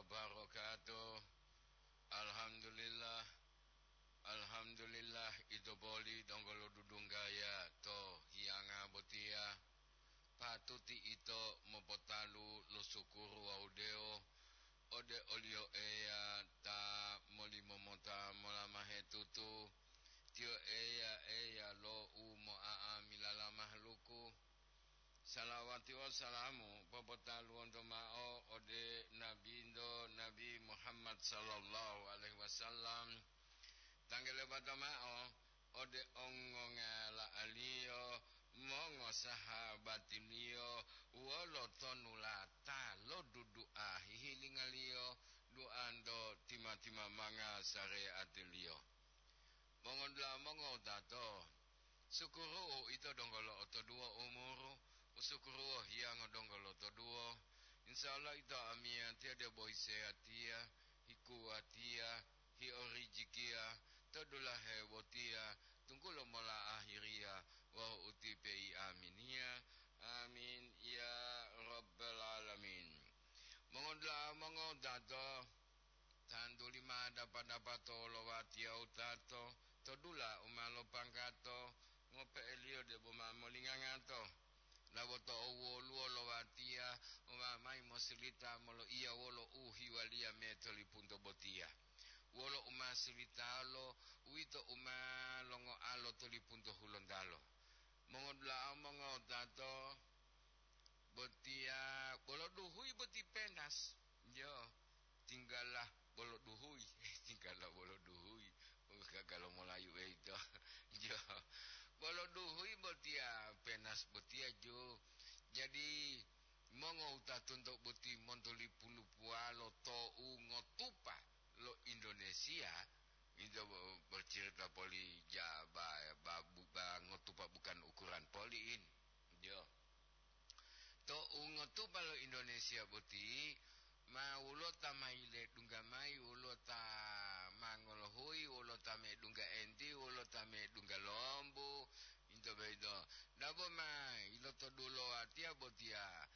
wabarakatuh. Alhamdulillah. Alhamdulillah itu boli donggolo dudung gaya to hianga botia patuti ito mopotalu lo sukuru audeo ode olio eya ta moli momota mola mahetutu tio eya lo umo aa milala mahluku salawati wassalamu popotalu ondo mao ode Nabi Muhammad sallallahu alaihi wasallam tanggele batamao ode ongonga la alio mongo sahabatilio wolo tonulata lo dudu hilingalio duando tima manga sare atilio mongo dato sukuru itu donggolo oto duo umuru usukuru hiang donggolo oto duo insyaallah itu amia tiada boise atia hiku atia hi orijikia tadulah hewotia tunggulo mola akhiria wa utipi aminia amin ya rabbal alamin mongodato tandulima dapat lo watia utato todula umalo pangkato ngope elio de boma molingangato lawoto owo lo watia mai mosilita molo ia wolo uhi walia metoli punto botia wolo uma silitalo wito uma longo alo toli punto hulondalo mongo dato botia bolo duhui boti penas yo tinggallah bolo duhui kalau Melayu itu yo bolo duhui botia penas botia jo jadi mongo utatuntuk boti montoli pulu pualo to ngotupa lo Indonesia itu bercerita poli jaba ngotupa bukan ukuran poliin yo to ngotupa lo Indonesia boti ma ulo tamaile dungamai ulo ta mangolhui ulo tame dunga endi ulo tame dunga lombo into bedo dabo mai ilo to dulo atia botia